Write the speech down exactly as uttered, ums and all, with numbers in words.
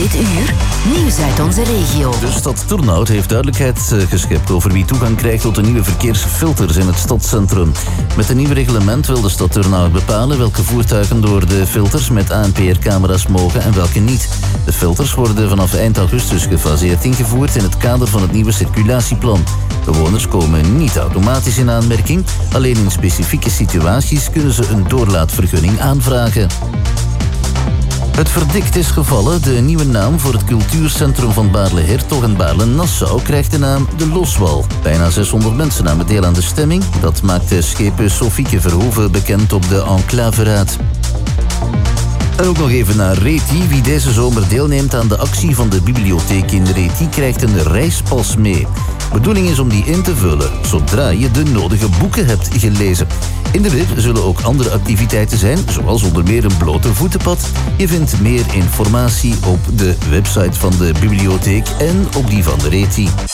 Dit uur, nieuws uit onze regio. De stad Turnhout heeft duidelijkheid geschept over wie toegang krijgt tot de nieuwe verkeersfilters in het stadscentrum. Met een nieuw reglement wil de stad Turnhout bepalen welke voertuigen door de filters met A N P R-camera's mogen en welke niet. De filters worden vanaf eind augustus gefaseerd ingevoerd in het kader van het nieuwe circulatieplan. Bewoners komen niet automatisch in aanmerking, alleen in specifieke situaties kunnen ze een doorlaatvergunning aanvragen. Het verdikt is gevallen. De nieuwe naam voor het cultuurcentrum van Baarle-Hertog en Baarle-Nassau krijgt de naam De Loswal. Bijna zeshonderd mensen namen deel aan de stemming. Dat maakte schepen Sofieke Verhoeven bekend op de Enclaveraad. En ook nog even naar Reti. Wie deze zomer deelneemt aan de actie van de bibliotheek in Reti krijgt een reispas mee. De bedoeling is om die in te vullen zodra je de nodige boeken hebt gelezen. In de wip zullen ook andere activiteiten zijn, zoals onder meer een blote voetenpad. Je vindt meer informatie op de website van de bibliotheek en op die van de Reti.